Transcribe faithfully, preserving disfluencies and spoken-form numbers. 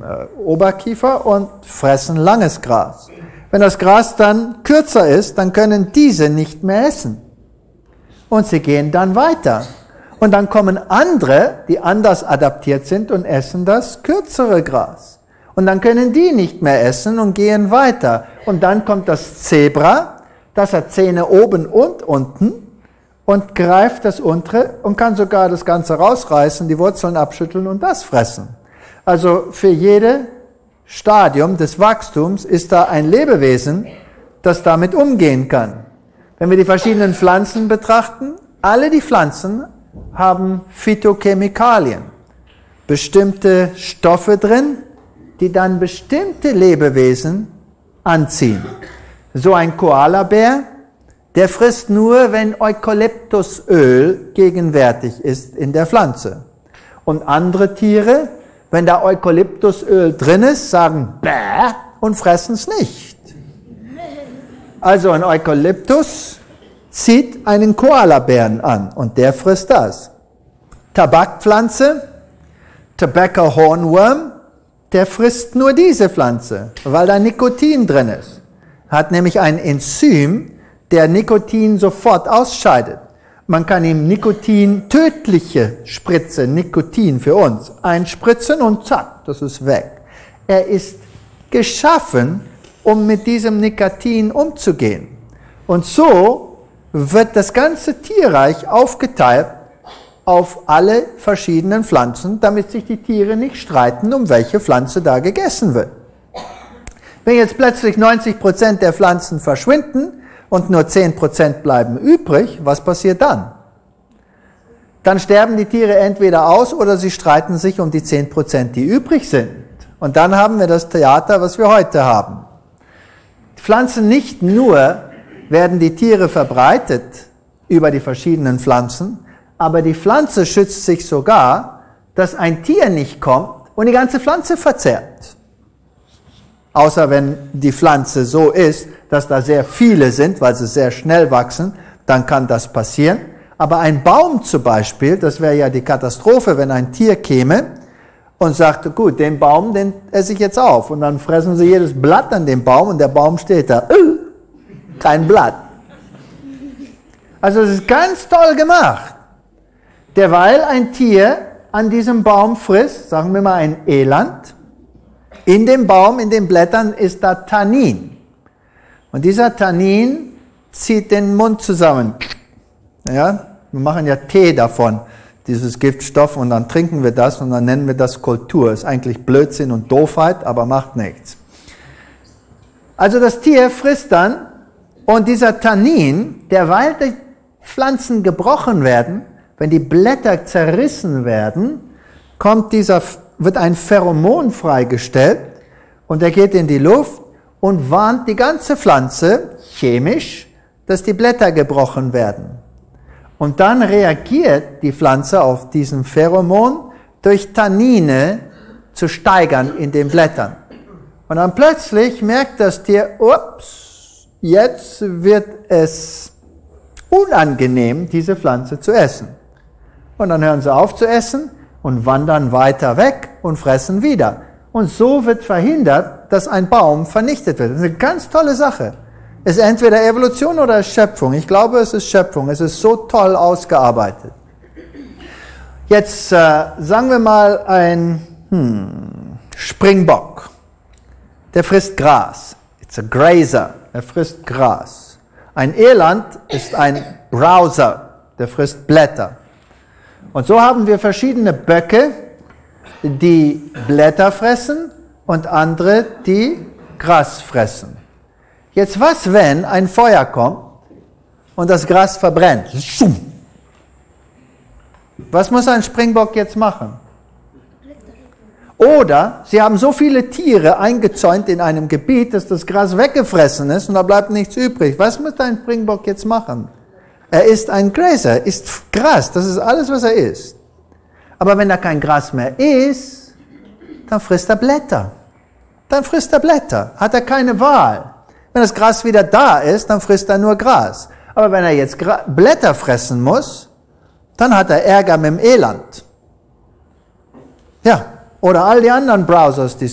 äh, Oberkiefer und fressen langes Gras. Wenn das Gras dann kürzer ist, dann können diese nicht mehr essen. Und sie gehen dann weiter. Und dann kommen andere, die anders adaptiert sind und essen das kürzere Gras. Und dann können die nicht mehr essen und gehen weiter. Und dann kommt das Zebra, das hat Zähne oben und unten und greift das untere und kann sogar das Ganze rausreißen, die Wurzeln abschütteln und das fressen. Also für jedes Stadium des Wachstums ist da ein Lebewesen, das damit umgehen kann. Wenn wir die verschiedenen Pflanzen betrachten, alle die Pflanzen haben Phytochemikalien, bestimmte Stoffe drin, die dann bestimmte Lebewesen anziehen. So ein Koalabär, der frisst nur, wenn Eukalyptusöl gegenwärtig ist in der Pflanze. Und andere Tiere, wenn da Eukalyptusöl drin ist, sagen bäh und fressen es nicht. Also ein Eukalyptus zieht einen Koalabären an und der frisst das. Tabakpflanze, Tobacco Hornworm, der frisst nur diese Pflanze, weil da Nikotin drin ist. Hat nämlich ein Enzym, der Nikotin sofort ausscheidet. Man kann ihm Nikotin, tödliche Spritze, Nikotin für uns, einspritzen und zack, das ist weg. Er ist geschaffen, um mit diesem Nikotin umzugehen. Und so wird das ganze Tierreich aufgeteilt auf alle verschiedenen Pflanzen, damit sich die Tiere nicht streiten, um welche Pflanze da gegessen wird. Wenn jetzt plötzlich neunzig Prozent der Pflanzen verschwinden und nur zehn Prozent bleiben übrig, was passiert dann? Dann sterben die Tiere entweder aus oder sie streiten sich um die zehn Prozent, die übrig sind. Und dann haben wir das Theater, was wir heute haben. Die Pflanzen nicht nur werden die Tiere verbreitet über die verschiedenen Pflanzen, aber die Pflanze schützt sich sogar, dass ein Tier nicht kommt und die ganze Pflanze verzehrt. Außer wenn die Pflanze so ist, dass da sehr viele sind, weil sie sehr schnell wachsen, dann kann das passieren. Aber ein Baum zum Beispiel, das wäre ja die Katastrophe, wenn ein Tier käme und sagte, gut, den Baum, den esse ich jetzt auf. Und dann fressen sie jedes Blatt an dem Baum und der Baum steht da. Kein Blatt. Also es ist ganz toll gemacht. Derweil ein Tier an diesem Baum frisst, sagen wir mal ein Eland, in dem Baum, in den Blättern ist da Tannin. Und dieser Tannin zieht den Mund zusammen. Ja, wir machen ja Tee davon, dieses Giftstoff, und dann trinken wir das und dann nennen wir das Kultur. Ist eigentlich Blödsinn und Doofheit, aber macht nichts. Also das Tier frisst dann und dieser Tannin, derweil die Pflanzen gebrochen werden, wenn die Blätter zerrissen werden, kommt dieser, wird ein Pheromon freigestellt und er geht in die Luft und warnt die ganze Pflanze chemisch, dass die Blätter gebrochen werden. Und dann reagiert die Pflanze auf diesen Pheromon durch Tannine zu steigern in den Blättern. Und dann plötzlich merkt das Tier, ups, jetzt wird es unangenehm, diese Pflanze zu essen. Und dann hören sie auf zu essen und wandern weiter weg und fressen wieder. Und so wird verhindert, dass ein Baum vernichtet wird. Das ist eine ganz tolle Sache. Es ist entweder Evolution oder Schöpfung. Ich glaube, es ist Schöpfung. Es ist so toll ausgearbeitet. Jetzt äh, sagen wir mal ein hm, Springbock. Der frisst Gras. It's a grazer. Er frisst Gras. Ein Eland ist ein Browser. Der frisst Blätter. Und so haben wir verschiedene Böcke, die Blätter fressen und andere, die Gras fressen. Jetzt was, wenn ein Feuer kommt und das Gras verbrennt? Was muss ein Springbock jetzt machen? Oder sie haben so viele Tiere eingezäunt in einem Gebiet, dass das Gras weggefressen ist und da bleibt nichts übrig. Was muss ein Springbock jetzt machen? Er ist ein Grazer, er isst Gras, das ist alles, was er isst. Aber wenn da kein Gras mehr ist, dann frisst er Blätter. Dann frisst er Blätter, hat er keine Wahl. Wenn das Gras wieder da ist, dann frisst er nur Gras. Aber wenn er jetzt Gra- Blätter fressen muss, dann hat er Ärger mit dem Eland. Ja, oder all die anderen Browsers, die